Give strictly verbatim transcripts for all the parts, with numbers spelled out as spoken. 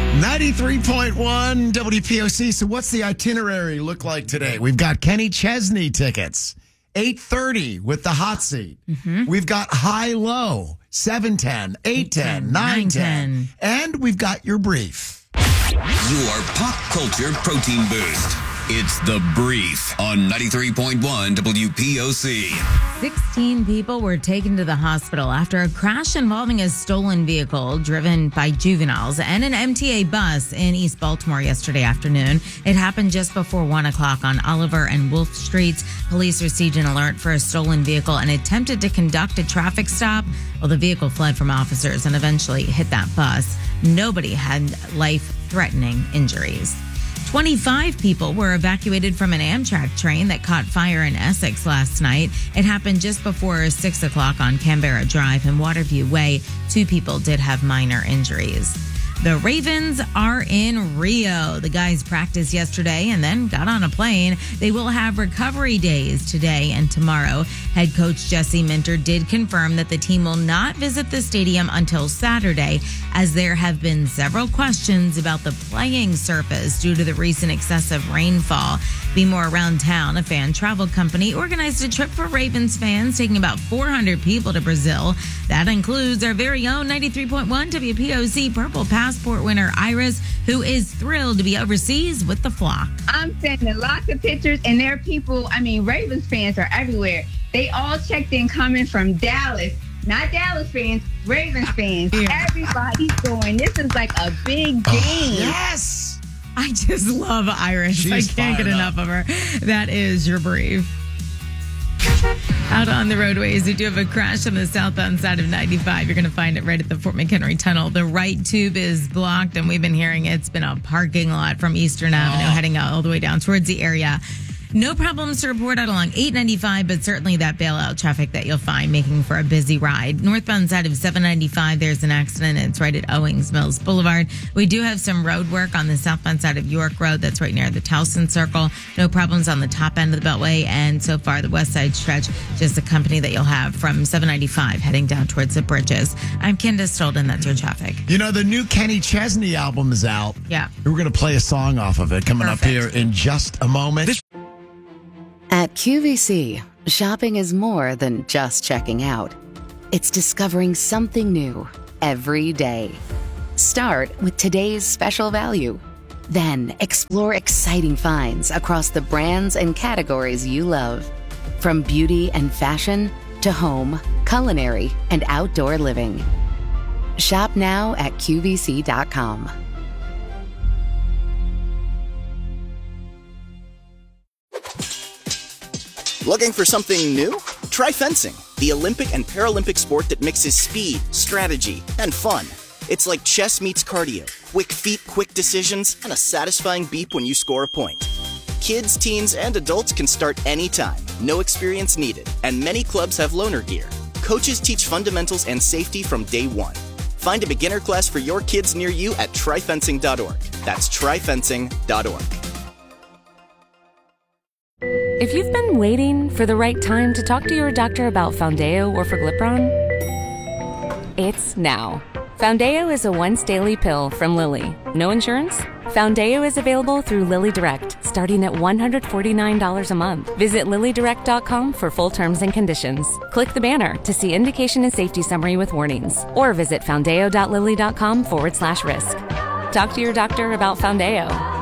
ninety-three point one W P O C. So what's the itinerary look like today? We've got Kenny Chesney tickets, eight thirty with the hot seat. Mm-hmm. We've got high-low, seven ten, eight ten, nine ten. And we've got your brief. Your pop culture protein boost. It's The Brief on ninety-three point one W P O C. sixteen people were taken to the hospital after a crash involving a stolen vehicle driven by juveniles and an M T A bus in East Baltimore yesterday afternoon. It happened just before one o'clock on Oliver and Wolf Streets. Police received an alert for a stolen vehicle and attempted to conduct a traffic stop. Well, the vehicle fled from officers and eventually hit that bus. Nobody had life-threatening injuries. twenty-five people were evacuated from an Amtrak train that caught fire in Essex last night. It happened just before six o'clock on Canberra Drive and Waterview Way. Two people did have minor injuries. The Ravens are in Rio. The guys practiced yesterday and then got on a plane. They will have recovery days today and tomorrow. Head coach Jesse Minter did confirm that the team will not visit the stadium until Saturday, as there have been several questions about the playing surface due to the recent excessive rainfall. Be More Around Town, a fan travel company, organized a trip for Ravens fans, taking about four hundred people to Brazil. That includes our very own ninety-three point one W P O C Purple Passport winner Iris, who is thrilled to be overseas with the flock. I'm sending lots of pictures, and there are people, I mean, Ravens fans are everywhere. They all checked in coming from Dallas. Not Dallas fans, Ravens fans. Yeah. Everybody's going. This is like a big game. Oh, yes! I just love Iris. She's I can't get enough up. of her. That is your brief. Out on the roadways, we do have a crash on the southbound side of ninety-five. You're going to find it right at the Fort McHenry Tunnel. The right tube is blocked, and we've been hearing it's been a parking lot from Eastern Avenue oh. heading out all the way down towards the area. No problems to report out along eight ninety-five, but certainly that bailout traffic that you'll find making for a busy ride. Northbound side of seven ninety-five, there's an accident. It's right at Owings Mills Boulevard. We do have some road work on the southbound side of York Road. That's right near the Towson Circle. No problems on the top end of the Beltway. And so far, the west side stretch, just the company that you'll have from seven ninety-five heading down towards the bridges. I'm Candace Stolden. That's your traffic. You know, the new Kenny Chesney album is out. Yeah. We're going to play a song off of it coming Perfect. up here in just a moment. This- At Q V C, shopping is more than just checking out. It's discovering something new every day. Start with today's special value. Then explore exciting finds across the brands and categories you love. From beauty and fashion to home, culinary, and outdoor living. Shop now at Q V C dot com. Looking for something new? Try fencing, the Olympic and Paralympic sport that mixes speed, strategy, and fun. It's like chess meets cardio, quick feet, quick decisions, and a satisfying beep when you score a point. Kids, teens, and adults can start anytime, no experience needed, and many clubs have loaner gear. Coaches teach fundamentals and safety from day one. Find a beginner class for your kids near you at try fencing dot org. That's try fencing dot org. If you've been waiting for the right time to talk to your doctor about Foundayo or Forglipron, it's now. Foundayo is a once-daily pill from Lilly. No insurance? Foundayo is available through Lilly Direct, starting at one hundred forty-nine dollars a month. Visit lilly direct dot com for full terms and conditions. Click the banner to see indication and safety summary with warnings. Or visit foundayo dot lilly dot com forward slash risk. Talk to your doctor about Foundayo.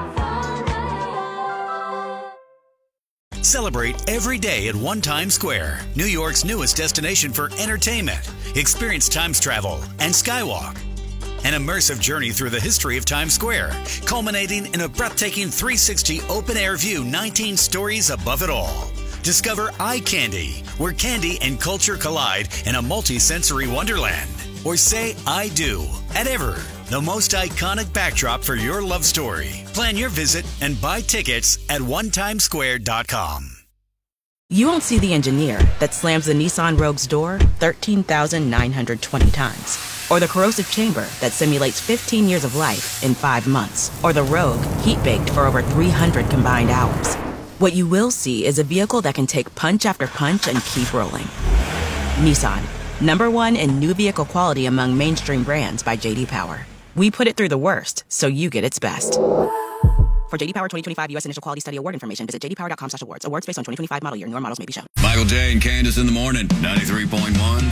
Celebrate every day at One Times Square, New York's newest destination for entertainment. Experience Times Travel and Skywalk, an immersive journey through the history of Times Square, culminating in a breathtaking three sixty open-air view, nineteen stories above it all. Discover Eye Candy, where candy and culture collide in a multi-sensory wonderland. Or say I do at Ever, the most iconic backdrop for your love story. Plan your visit and buy tickets at one times square dot com. You won't see the engineer that slams the Nissan Rogue's door thirteen thousand nine hundred twenty times. Or the corrosive chamber that simulates fifteen years of life in five months. Or the Rogue heat-baked for over three hundred combined hours. What you will see is a vehicle that can take punch after punch and keep rolling. Nissan, number one in new vehicle quality among mainstream brands by J D Power. We put it through the worst, so you get its best. For J D Power twenty twenty-five U S Initial Quality Study Award information, visit j d power dot com slash awards. Awards based on twenty twenty-five model year. Newer models may be shown. Michael J. and Candace in the morning, ninety-three point one